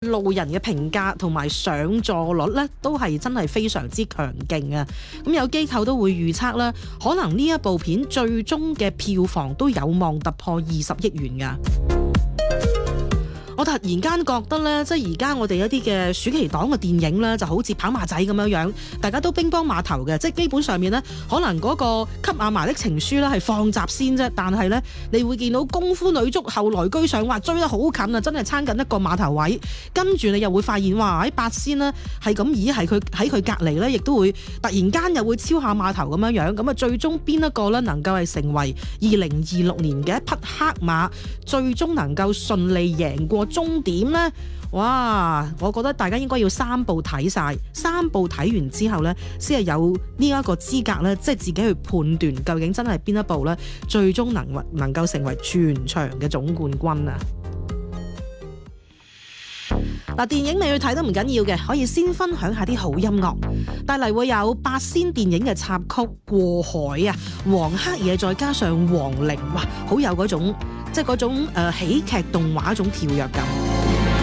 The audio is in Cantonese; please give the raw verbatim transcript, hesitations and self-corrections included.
路人嘅評價同埋上座率咧，都係真係非常之強勁啊！咁有機構都會預測啦，可能呢一部片最終嘅票房都有望突破二十億元噶。我突然間覺得咧，即係而家我哋一啲嘅暑期檔嘅電影咧，就好似跑馬仔咁樣樣，大家都乒乓碼頭嘅，即係基本上面咧，可能嗰個《給阿嫲的情書》咧係放閘先啫，但係咧，你會見到功夫女足後來居上，話追得好近啊，真係撐緊一個碼頭位，跟住你又會發現哇喺八仙呢係咁，咦係佢喺佢隔離咧，亦都會突然間又會超下碼頭咁樣樣，咁啊最終邊一個咧能夠係成為二零二六年嘅一匹黑馬，最終能夠順利贏過終點呢？哇！我覺得大家應該要三部睇晒，三部睇完之後呢，先係有呢一個資格呢，即係自己去判斷究竟真係邊一部呢，最終能能夠成為全場嘅總冠軍啊！嗱，電影你去睇都唔緊要嘅，可以先分享下啲好音樂。帶嚟會有八仙電影嘅插曲《過海》啊，黃黑野再加上黃齡，哇，好有嗰種即係嗰種誒、呃、喜劇動畫嗰種跳躍感。